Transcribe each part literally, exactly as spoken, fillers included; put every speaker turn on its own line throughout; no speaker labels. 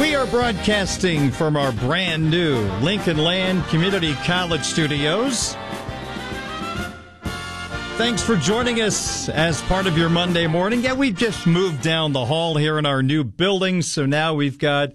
We are broadcasting from our brand new Lincoln Land Community College studios. Thanks for joining us as part of your Monday morning. Yeah, we've just moved down the hall here in our new building, so now we've got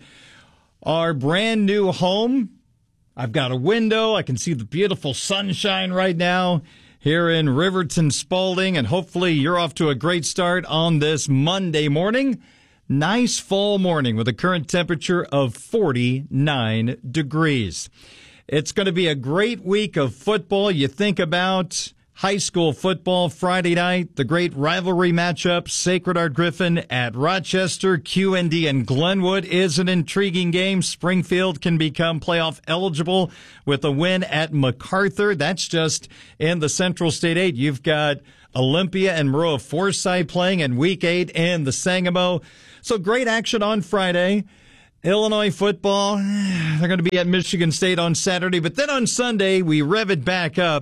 our brand new home. I've got a window. I can see the beautiful sunshine right now here in Riverton Spalding, and hopefully you're off to a great start on this Monday morning. Nice fall morning with a current temperature of forty-nine degrees. It's going to be a great week of football. You think about high school football Friday night, the great rivalry matchup, Sacred Heart Griffin at Rochester. Q and D and Glenwood is an intriguing game. Springfield can become playoff eligible with a win at MacArthur. That's just in the Central State eight. You've got Olympia and Maroa Forsyth playing in week eight in the Sangamo. So great action on Friday. Illinois football, they're going to be at Michigan State on Saturday. But then on Sunday, we rev it back up.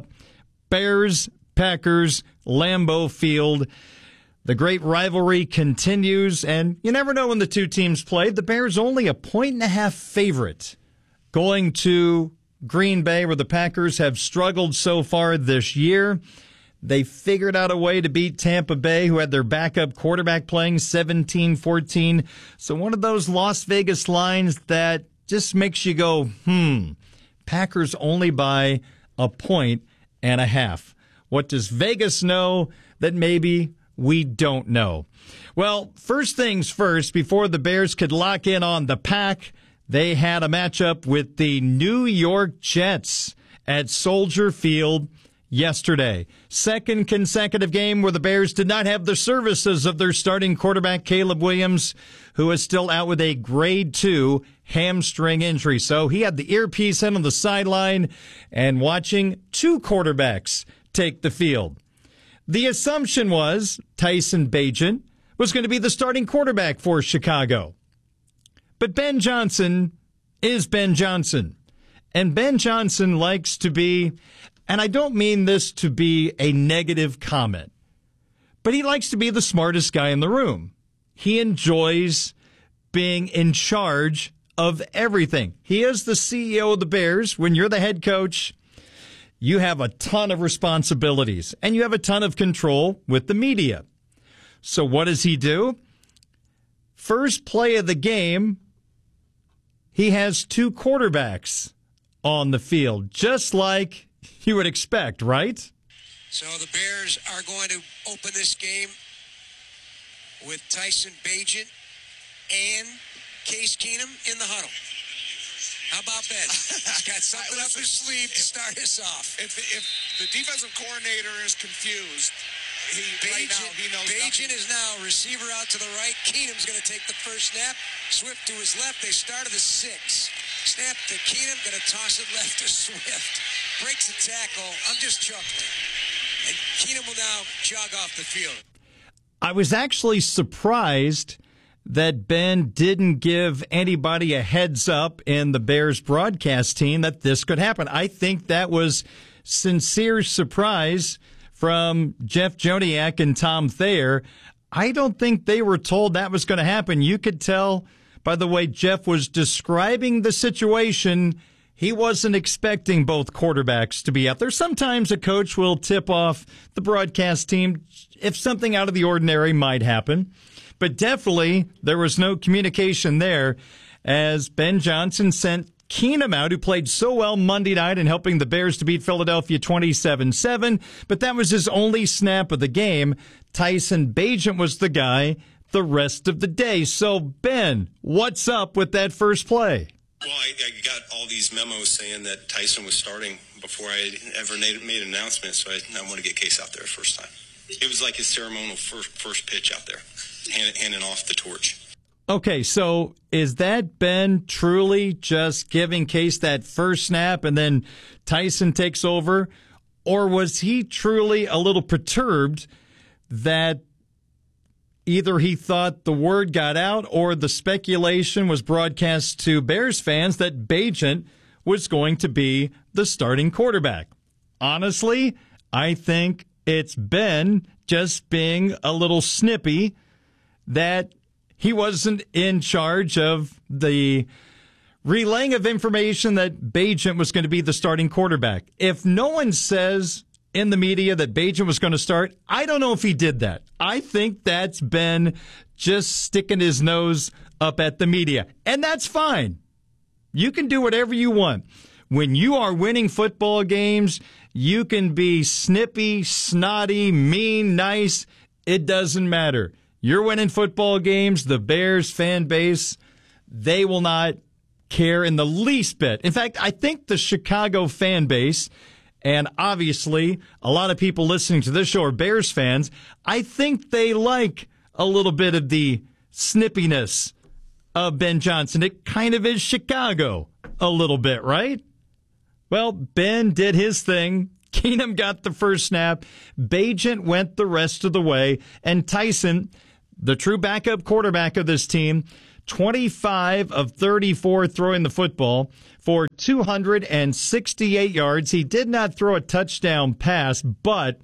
Bears, Packers, Lambeau Field. The great rivalry continues, and you never know when the two teams play. The Bears only a point and a half favorite going to Green Bay, where the Packers have struggled so far this year. They figured out a way to beat Tampa Bay, who had their backup quarterback playing seventeen fourteen. So one of those Las Vegas lines that just makes you go, hmm, Packers only by a point and a half. What does Vegas know that maybe we don't know? Well, first things first, before the Bears could lock in on the Pack, they had a matchup with the New York Jets at Soldier Field yesterday. Second consecutive game where the Bears did not have the services of their starting quarterback, Caleb Williams, who is still out with a grade two hamstring injury. So he had the earpiece in on the sideline and watching two quarterbacks take the field. The assumption was Tyson Bagent was going to be the starting quarterback for Chicago. But Ben Johnson is Ben Johnson. And Ben Johnson likes to be, and I don't mean this to be a negative comment, but he likes to be the smartest guy in the room. He enjoys being in charge of everything. He is the C E O of the Bears. When you're the head coach, you have a ton of responsibilities, and you have a ton of control with the media. So what does he do? First play of the game, he has two quarterbacks on the field, just like you would expect, right?
So the Bears are going to open this game with Tyson Bagent and Case Keenum in the huddle. How about Ben? He's got something up his sleeve to start us off.
If, if the defensive coordinator is confused, he,
Bagent,
right now he knows
Bagent
nothing.
is now receiver out to the right. Keenum's going to take the first snap. Swift to his left. They start at the six. Snap to Keenum. Going to toss it left to Swift. Breaks the tackle. I'm just chuckling. And Keenum will now jog off the field.
I was actually surprised that Ben didn't give anybody a heads up in the Bears broadcast team that this could happen. I think that was sincere surprise from Jeff Joniak and Tom Thayer. I don't think they were told that was going to happen. You could tell by the way Jeff was describing the situation, he wasn't expecting both quarterbacks to be out there. Sometimes a coach will tip off the broadcast team if something out of the ordinary might happen. But definitely, there was no communication there as Ben Johnson sent Keenum out, who played so well Monday night in helping the Bears to beat Philadelphia twenty-seven seven. But that was his only snap of the game. Tyson Bagent was the guy the rest of the day. So, Ben, what's up with that first play?
Well, I, I got all these memos saying that Tyson was starting before I ever made, made an announcement, so I, I want to get Case out there first time. It was like his ceremonial first, first pitch out there. Hand, handing off the torch.
Okay, so is that Ben truly just giving Case that first snap and then Tyson takes over? Or was he truly a little perturbed that either he thought the word got out or the speculation was broadcast to Bears fans that Bagent was going to be the starting quarterback? Honestly, I think it's Ben just being a little snippy that he wasn't in charge of the relaying of information that Bagent was going to be the starting quarterback. If no one says in the media that Bagent was going to start, I don't know if he did that. I think that's Ben just sticking his nose up at the media. And that's fine. You can do whatever you want. When you are winning football games, you can be snippy, snotty, mean, nice. It doesn't matter. You're winning football games. The Bears fan base, they will not care in the least bit. In fact, I think the Chicago fan base, and obviously a lot of people listening to this show are Bears fans, I think they like a little bit of the snippiness of Ben Johnson. It kind of is Chicago a little bit, right? Well, Ben did his thing. Keenum got the first snap. Bagent went the rest of the way. And Tyson, the true backup quarterback of this team, twenty-five of thirty-four throwing the football for two hundred sixty-eight yards. He did not throw a touchdown pass, but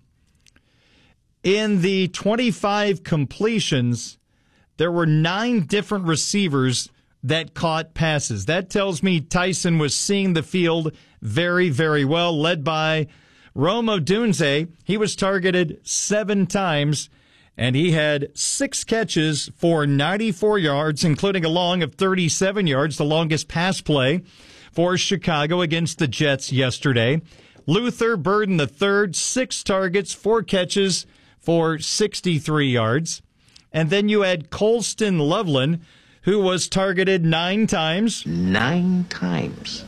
in the twenty-five completions, there were nine different receivers that caught passes. That tells me Tyson was seeing the field very, very well, led by Rome Odunze. He was targeted seven times, and he had six catches for ninety-four yards, including a long of thirty-seven yards, the longest pass play for Chicago against the Jets yesterday. Luther Burden the third, six targets, four catches for sixty-three yards. And then you had Colston Loveland, who was targeted nine times.
Nine times.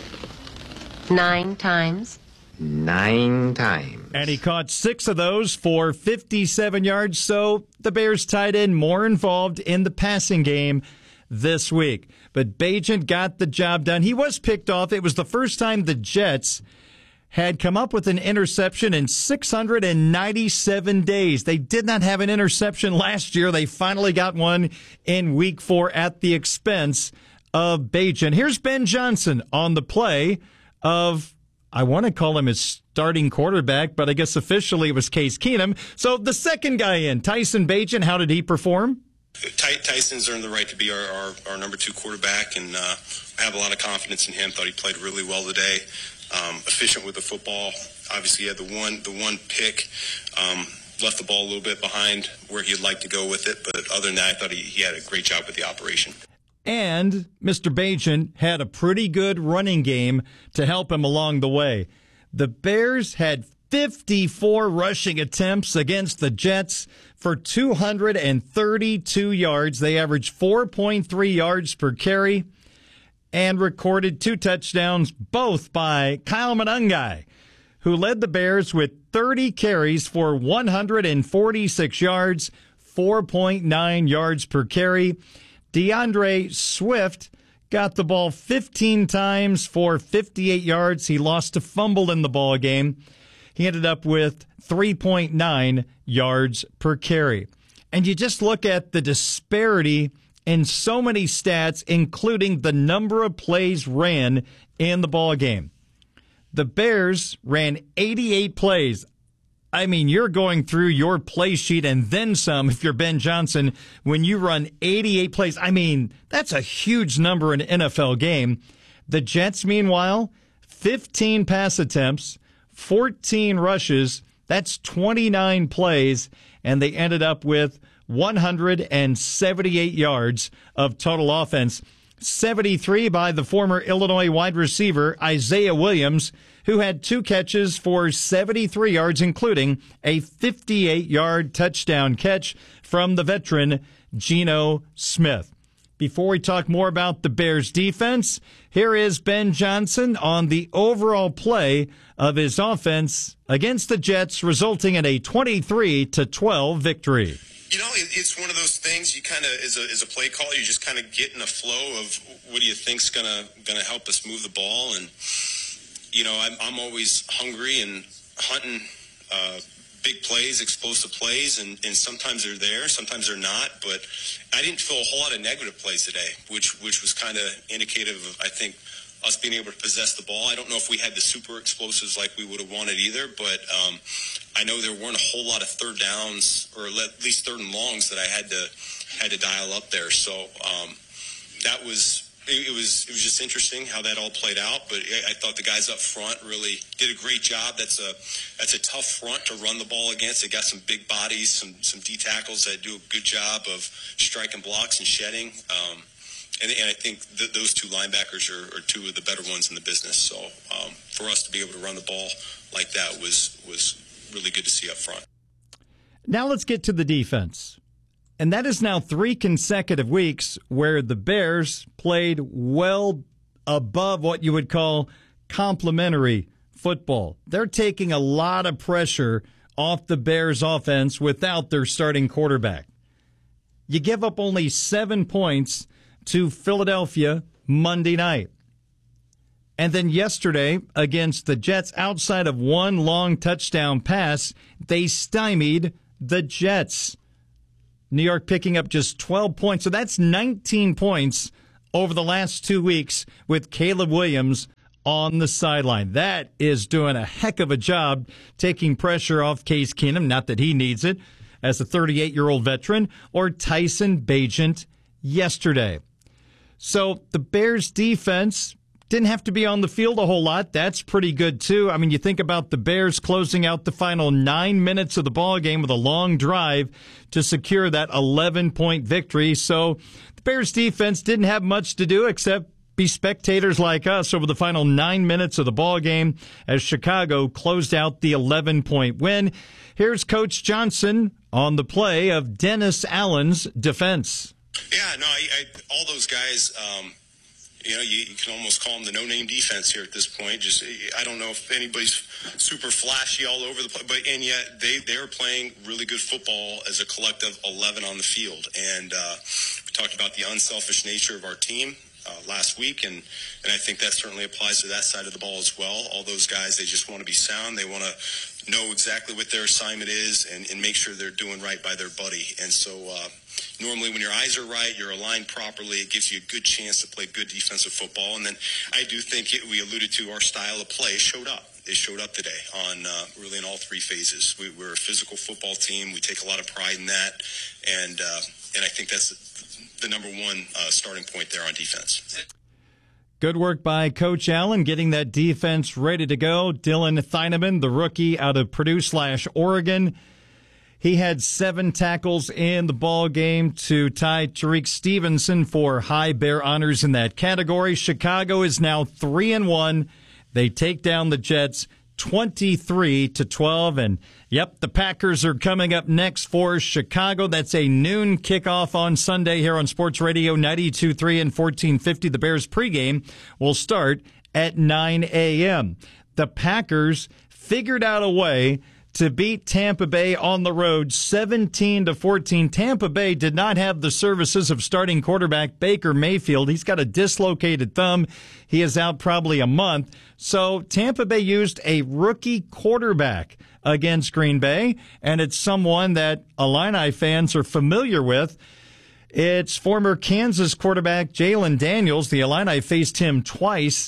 Nine times.
Nine times.
And he caught six of those for fifty-seven yards. So the Bears tight end more involved in the passing game this week. But Bagent got the job done. He was picked off. It was the first time the Jets had come up with an interception in six hundred ninety-seven days. They did not have an interception last year. They finally got one in week four at the expense of Bagent. Here's Ben Johnson on the play of, I want to call him his starting quarterback, but I guess officially it was Case Keenum. So the second guy in, Tyson Bagent, how did he perform?
Ty- Tyson's earned the right to be our, our, our number two quarterback, and uh, I have a lot of confidence in him. Thought he played really well today. Um, efficient with the football. Obviously, he had the one the one pick. Um, left the ball a little bit behind where he'd like to go with it, but other than that, I thought he, he had a great job with the operation.
And Mister Bagent had a pretty good running game to help him along the way. The Bears had fifty-four rushing attempts against the Jets for two hundred thirty-two yards. They averaged four point three yards per carry and recorded two touchdowns, both by Kyle Monangai, who led the Bears with thirty carries for one hundred forty-six yards, four point nine yards per carry. DeAndre Swift got the ball fifteen times for fifty-eight yards. He lost a fumble in the ball game. He ended up with three point nine yards per carry. And you just look at the disparity in so many stats, including the number of plays ran in the ball game. The Bears ran eighty-eight plays. I mean, you're going through your play sheet and then some if you're Ben Johnson when you run eighty-eight plays. I mean, that's a huge number in an N F L game. The Jets, meanwhile, fifteen pass attempts, fourteen rushes. That's twenty-nine plays, and they ended up with one hundred seventy-eight yards of total offense. seventy-three by the former Illinois wide receiver Isaiah Williams, who had two catches for seventy-three yards, including a fifty-eight yard touchdown catch from the veteran Geno Smith. Before we talk more about the Bears defense, here is Ben Johnson on the overall play of his offense against the Jets, resulting in a twenty-three to twelve victory.
You know, it, it's one of those things you kind of, as a, as a play caller, you just kind of get in a flow of what do you think's gonna gonna help us move the ball, and you know, I'm I'm always hungry and hunting uh, big plays, explosive plays, and, and sometimes they're there, sometimes they're not. But I didn't feel a whole lot of negative plays today, which which was kind of indicative of, I think, us being able to possess the ball. I don't know if we had the super explosives like we would have wanted either, but um, I know there weren't a whole lot of third downs or at least third and longs that I had to had to dial up there. So um, that was it, it was it was just interesting how that all played out. But I, I thought the guys up front really did a great job. That's a that's a tough front to run the ball against. They got some big bodies, some some D tackles that do a good job of striking blocks and shedding. Um, And, and I think th- those two linebackers are, are two of the better ones in the business. So um, for us to be able to run the ball like that was was really good to see up front.
Now let's get to the defense. And that is now three consecutive weeks where the Bears played well above what you would call complimentary football. They're taking a lot of pressure off the Bears offense without their starting quarterback. You give up only seven points to Philadelphia Monday night. And then yesterday against the Jets, outside of one long touchdown pass, they stymied the Jets. New York picking up just twelve points. So that's nineteen points over the last two weeks with Caleb Williams on the sideline. That is doing a heck of a job taking pressure off Case Keenum, not that he needs it, as a thirty-eight-year-old veteran, or Tyson Bagent yesterday. So the Bears defense didn't have to be on the field a whole lot. That's pretty good, too. I mean, you think about the Bears closing out the final nine minutes of the ball game with a long drive to secure that eleven-point victory. So the Bears defense didn't have much to do except be spectators like us over the final nine minutes of the ball game as Chicago closed out the eleven-point win. Here's Coach Johnson on the play of Dennis Allen's defense.
Yeah, no, I, I, all those guys, um, you know, you, you can almost call them the no-name defense here at this point. Just, I don't know if anybody's super flashy all over the place, but and yet they they are playing really good football as a collective eleven on the field. And uh, we talked about the unselfish nature of our team uh, last week, and and I think that certainly applies to that side of the ball as well. All those guys, they just want to be sound. They want to know exactly what their assignment is and, and make sure they're doing right by their buddy. And so uh, normally when your eyes are right, you're aligned properly, it gives you a good chance to play good defensive football. And then I do think it, we alluded to our style of play showed up. It showed up today on uh, really in all three phases. We, we're a physical football team. We take a lot of pride in that. And, uh, and I think that's the number one uh, starting point there on defense.
Good work by Coach Allen getting that defense ready to go. Dylan Thieneman, the rookie out of Purdue slash Oregon. He had seven tackles in the ball game to tie Tariq Stevenson for high Bear honors in that category. Chicago is now three and one. They take down the Jets twenty-three to twelve. And yep, the Packers are coming up next for Chicago. That's a noon kickoff on Sunday here on Sports Radio ninety-two point three and fourteen fifty. The Bears pregame will start at nine a.m. The Packers figured out a way to beat Tampa Bay on the road seventeen to fourteen. Tampa Bay did not have the services of starting quarterback Baker Mayfield. He's got a dislocated thumb. He is out probably a month. So Tampa Bay used a rookie quarterback against Green Bay, and it's someone that Illini fans are familiar with. It's former Kansas quarterback Jalen Daniels. The Illini faced him twice.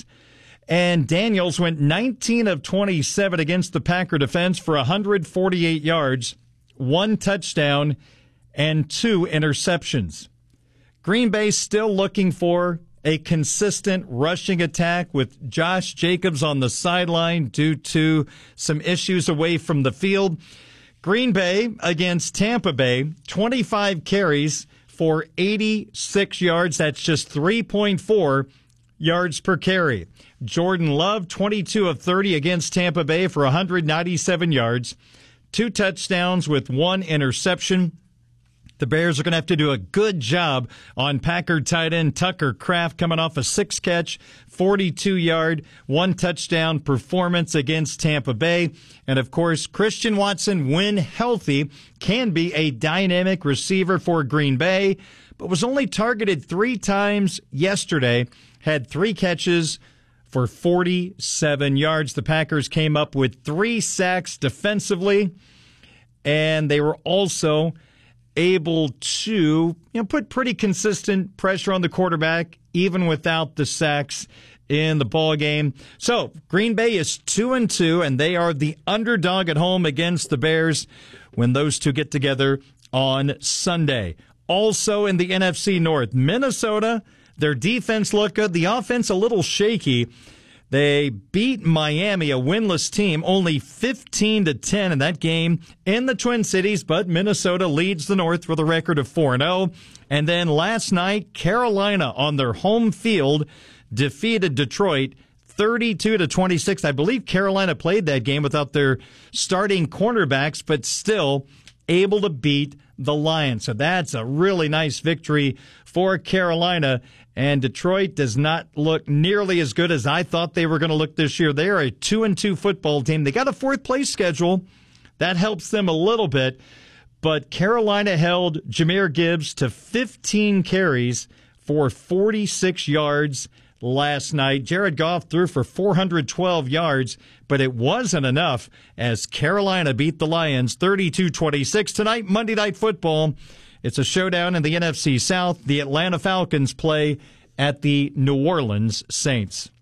And Daniels went nineteen of twenty-seven against the Packer defense for one hundred forty-eight yards, one touchdown, and two interceptions. Green Bay still looking for a consistent rushing attack with Josh Jacobs on the sideline due to some issues away from the field. Green Bay against Tampa Bay, twenty-five carries for eighty-six yards. That's just three point four yards per carry. Jordan Love, twenty-two of thirty against Tampa Bay for one hundred ninety-seven yards, two touchdowns with one interception. The Bears are going to have to do a good job on Packer tight end Tucker Kraft coming off a six-catch, forty-two-yard, one-touchdown performance against Tampa Bay. And, of course, Christian Watson, when healthy, can be a dynamic receiver for Green Bay, but was only targeted three times yesterday, had three catches for forty-seven yards. The Packers came up with three sacks defensively, and they were also able to, you know, put pretty consistent pressure on the quarterback, even without the sacks in the ball game. So Green Bay is two and two, and they are the underdog at home against the Bears when those two get together on Sunday. Also in the N F C North, Minnesota, their defense looked good. The offense a little shaky. They beat Miami, a winless team, only fifteen to ten in that game in the Twin Cities, but Minnesota leads the North with a record of four and oh. And then last night, Carolina on their home field defeated Detroit thirty-two to twenty-six. I believe Carolina played that game without their starting cornerbacks, but still able to beat the Lions. So that's a really nice victory for Carolina. And Detroit does not look nearly as good as I thought they were going to look this year. They are a two and two football team. They got a fourth place schedule. That helps them a little bit. But Carolina held Jahmyr Gibbs to fifteen carries for forty-six yards last night. Jared Goff threw for four hundred twelve yards, but it wasn't enough as Carolina beat the Lions thirty-two twenty-six. Tonight, Monday Night Football. It's a showdown in the N F C South. The Atlanta Falcons play at the New Orleans Saints.